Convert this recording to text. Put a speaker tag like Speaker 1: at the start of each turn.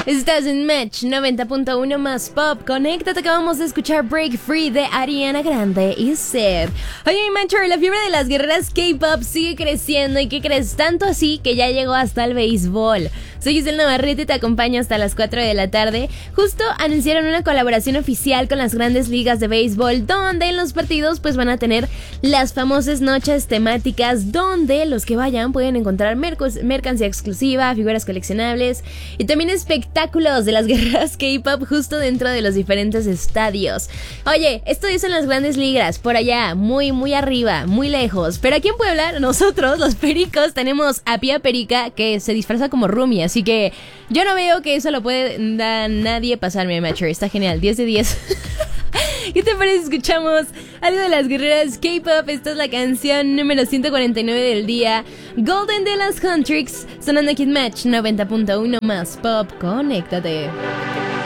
Speaker 1: Estás en Match 90.1 más Pop. Conéctate, acabamos de escuchar Break Free de Ariana Grande y Seth. Oye, Matcher, la fiebre de las guerreras K-pop sigue creciendo. ¿Y qué crees? Tanto así que ya llegó hasta el béisbol. Soy Giselle Navarrete y te acompaño hasta las 4 de la tarde. Justo anunciaron una colaboración oficial con las grandes ligas de béisbol, donde en los partidos pues van a tener las famosas noches temáticas, donde los que vayan pueden encontrar mercancía exclusiva, figuras coleccionables y también espectáculos de las guerreras K-pop justo dentro de los diferentes estadios. Oye, esto dicen las grandes ligas, por allá, muy arriba, muy lejos. Pero aquí en Puebla, nosotros, los pericos, tenemos a Pía Perica, que se disfraza como Rumi. Así que yo no veo que eso lo pueda nadie pasarme, Matcher. Está genial, 10 de 10. ¿Qué te parece? Escuchamos algo de las guerreras K-pop. Esta es la canción número 149 del día, Golden de las Huntrix, sonando aquí en Match 90.1 más Pop. Conéctate.